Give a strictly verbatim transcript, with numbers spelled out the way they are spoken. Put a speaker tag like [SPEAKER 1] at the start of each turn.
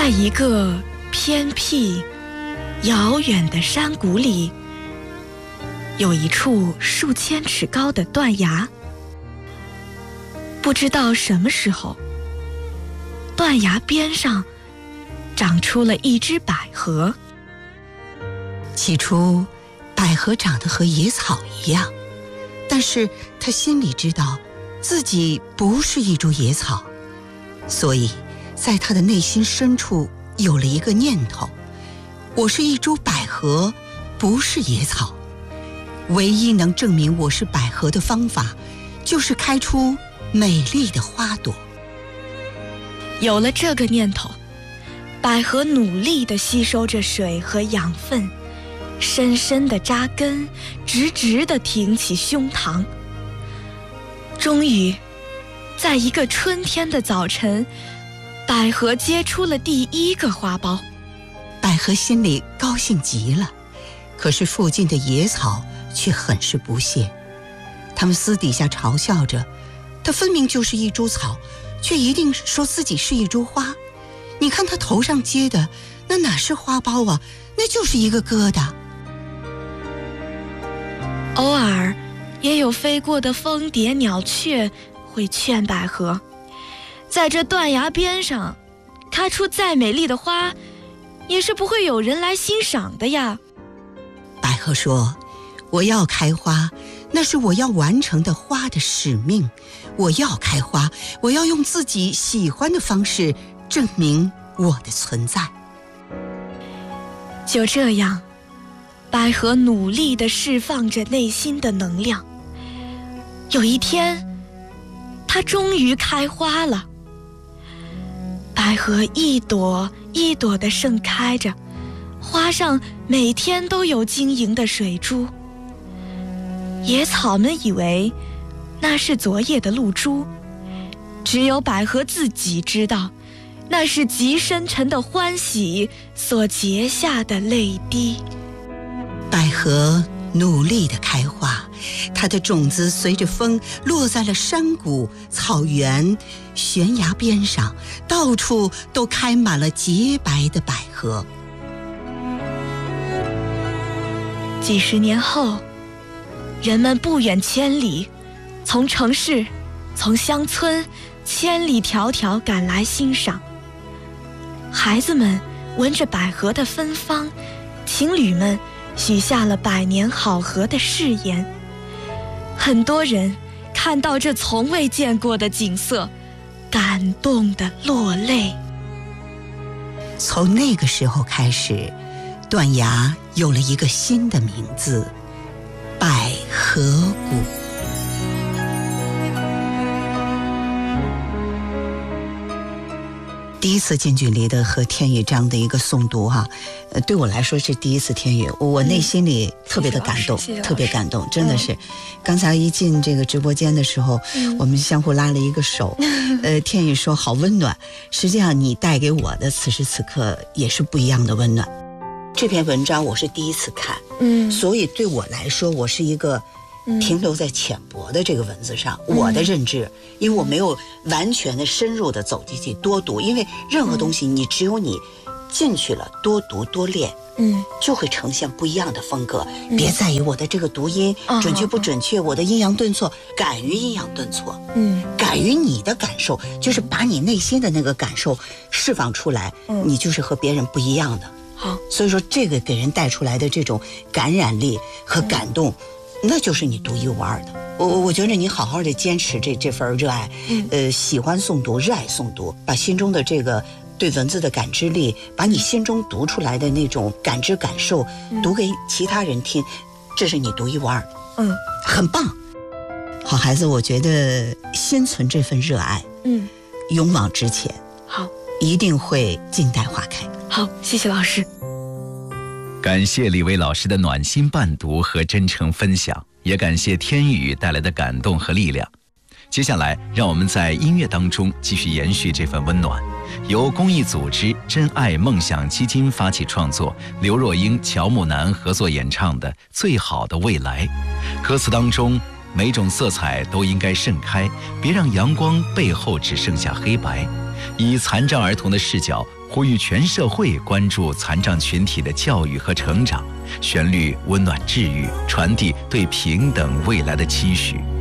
[SPEAKER 1] 在一个偏僻、遥远的山谷里，有一处数千尺高的断崖。不知道什么时候，断崖边上长出了一只百合。
[SPEAKER 2] 起初，百合长得和野草一样，但是他心里知道自己不是一株野草，所以在他的内心深处有了一个念头：我是一株百合，不是野草。唯一能证明我是百合的方法，就是开出美丽的花朵。
[SPEAKER 1] 有了这个念头，百合努力地吸收着水和养分，深深地扎根，直直地挺起胸膛。终于，在一个春天的早晨，百合结出了第一个花苞。
[SPEAKER 2] 百合心里高兴极了，可是附近的野草却很是不屑。他们私底下嘲笑着，它分明就是一株草，却一定说自己是一株花。你看它头上结的，那哪是花苞啊，那就是一个疙瘩。
[SPEAKER 1] 偶尔也有飞过的蜂蝶、鸟雀会劝百合，在这断崖边上开出再美丽的花，也是不会有人来欣赏的呀。
[SPEAKER 2] 百合说：我要开花，那是我要完成的花的使命。我要开花，我要用自己喜欢的方式证明我的存在。
[SPEAKER 1] 就这样，百合努力地释放着内心的能量。有一天，它终于开花了。百合一朵一朵地盛开着，花上每天都有晶莹的水珠。野草们以为那是昨夜的露珠，只有百合自己知道，那是极深沉的欢喜所结下的泪滴。
[SPEAKER 2] 百合努力地开花，它的种子随着风落在了山谷、草原、悬崖边上，到处都开满了洁白的百合。
[SPEAKER 1] 几十年后，人们不远千里，从城市，从乡村，千里迢迢赶来欣赏。孩子们闻着百合的芬芳，情侣们许下了百年好合的誓言。很多人看到这从未见过的景色，感动地落泪。
[SPEAKER 2] 从那个时候开始，断崖有了一个新的名字——百合谷。第一次近距离的和天宇这样的一个诵读哈、啊，呃，对我来说是第一次天宇，我内心里特别的感动，
[SPEAKER 1] 嗯、
[SPEAKER 2] 特别感动，真的是。嗯、刚才一进这个直播间的时候，嗯、我们相互拉了一个手，呃，天宇说好温暖。实际上，你带给我的此时此刻也是不一样的温暖。这篇文章我是第一次看，嗯，所以对我来说，我是一个停留在浅薄的这个文字上，嗯、我的认知，因为我没有完全的深入的走进去多读，因为任何东西你只有你进去了多读多练，嗯，就会呈现不一样的风格。嗯、别在意我的这个读音、嗯、准确不准确，嗯、我的阴阳顿挫，敢于阴阳顿挫，嗯，敢于你的感受，就是把你内心的那个感受释放出来，嗯，你就是和别人不一样的。好，所以说这个给人带出来的这种感染力和感动。嗯，那就是你独一无二的。我我觉得你好好的坚持这这份热爱，嗯、呃，喜欢诵读，热爱诵读，把心中的这个对文字的感知力，把你心中读出来的那种感知感受，嗯、读给其他人听，这是你独一无二的。嗯，很棒，好孩子，我觉得心存这份热爱，嗯，勇往直前，好，一定会静待花开。
[SPEAKER 1] 好，谢谢老师。
[SPEAKER 3] 感谢李薇老师的暖心伴读和真诚分享，也感谢天宇带来的感动和力量。接下来，让我们在音乐当中继续延续这份温暖。由公益组织真爱梦想基金发起创作，刘若英、乔木楠合作演唱的《最好的未来》。歌词当中，每种色彩都应该盛开，别让阳光背后只剩下黑白。以残障儿童的视角， 呼吁全社会关注残障群体的教育和成长，旋律温暖治愈，传递对平等未来的期许。